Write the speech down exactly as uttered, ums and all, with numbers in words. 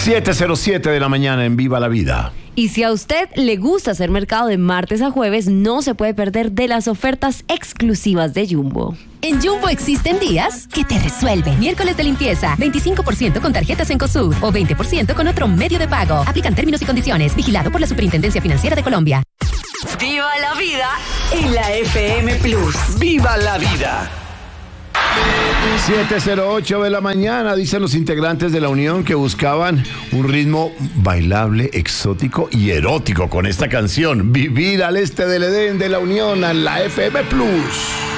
siete cero siete de la mañana en Viva la Vida. Y si a usted le gusta hacer mercado de martes a jueves, no se puede perder de las ofertas exclusivas de Jumbo. En Jumbo existen días que te resuelven. Miércoles de limpieza, veinticinco por ciento con tarjetas Cencosud o veinte por ciento con otro medio de pago. Aplican términos y condiciones. Vigilado por la Superintendencia Financiera de Colombia. Viva la vida en la F M Plus. ¡Viva la vida! siete cero ocho de la mañana, dicen los integrantes de la Unión que buscaban un ritmo bailable, exótico y erótico con esta canción. Vivir al este del Edén de la Unión en la F M Plus.